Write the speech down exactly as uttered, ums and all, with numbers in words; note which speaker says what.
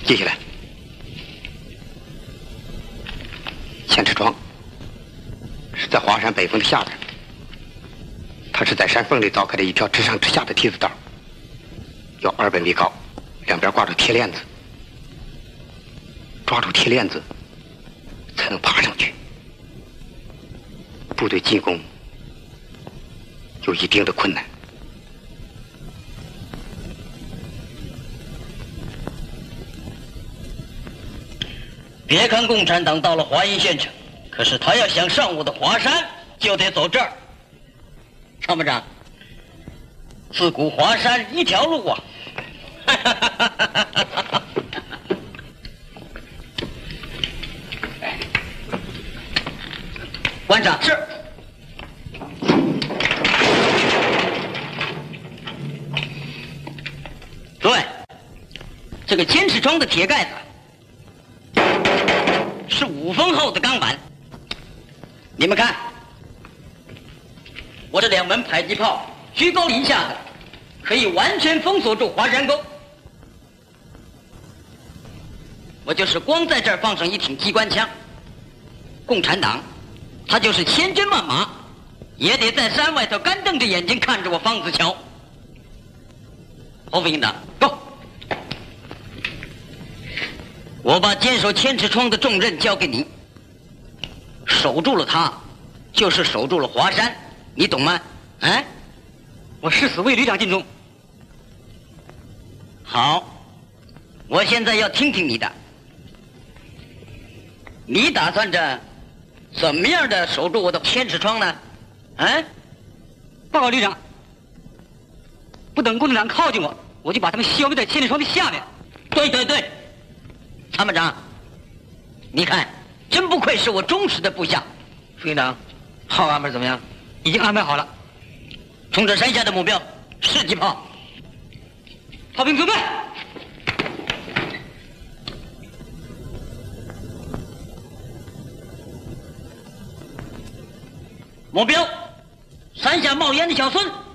Speaker 1: 接下来，千尺庄是在华山北峰的下边，它是在山缝里凿开的一条直上直下的梯子道，有二百米高，两边挂着铁链子，抓住铁链子才能爬上去。部队进攻有一定的困难。
Speaker 2: 别看共产党到了华阴县城，可是他要想上我的华山，就得走这儿。参谋长，自古华山一条路啊！馆长是。诸位，这个千尺窗的铁盖子是五分厚的钢板，你们看，我这两门迫击炮居高临下的，可以完全封锁住华山沟。我就是光在这儿放上一挺机关枪，共产党他就是千军万马，也得在山外头干瞪着眼睛看着我方子桥。侯副营长，go！我把坚守千尺窗的重任交给你，守住了它，就是守住了华山，你懂吗？啊？
Speaker 3: 我誓死为旅长尽忠。
Speaker 2: 好，我现在要听听你的，你打算着怎么样的守住我的千尺窗呢？啊？
Speaker 3: 报告旅长，不等共产党靠近我，我就把他们消灭在千尺窗的下面。
Speaker 2: 对对对。参谋长，你看，真不愧是我忠实的部下。
Speaker 3: 副营长，炮安排怎么样？已经安排好了。
Speaker 2: 冲着山下的目标，射击炮。
Speaker 3: 炮兵准备。
Speaker 2: 目标，山下冒烟的小孙。